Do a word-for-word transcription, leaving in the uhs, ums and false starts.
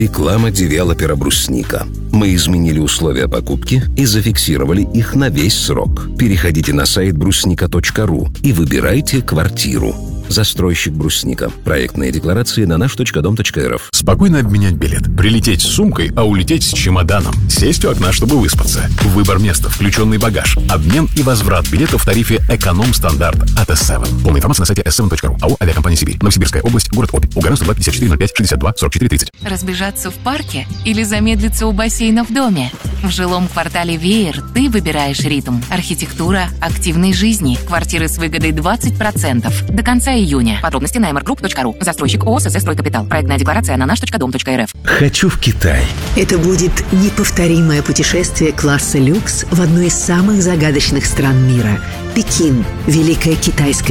Реклама девелопера «Брусника». Мы изменили условия покупки и зафиксировали их на весь срок. Переходите на сайт брусника точка ру и выбирайте квартиру. Застройщик «Брусника». Проектные декларации на наш точка дом точка эр эф. Спокойно обменять билет. Прилететь с сумкой, а улететь с чемоданом. Сесть у окна, чтобы выспаться. Выбор места, включенный багаж. Обмен и возврат билета в тарифе «Эконом-стандарт» от эс семь. Полная информация на сайте эс семь точка ру. АО «Авиакомпания Сибирь». Новосибирская область, город Обь. УГРН сто два пятьдесят четыре ноль пять шестьдесят два сорок четыре тридцать. Разбежаться в парке или замедлиться у бассейна в доме? В жилом квартале «Веер» ты выбираешь ритм. Архитектура активной жизни. Квартиры с выгодой двадцать процентов. До конца июня. Подробности на эм эр групп точка ру. Застройщик ООО «СС Стройкапитал». Проектная декларация на наш точка дом точка эр эф. Хочу в Китай. Это будет неповторимое путешествие класса люкс в одну из самых загадочных стран мира. Пекин, Великая Китайская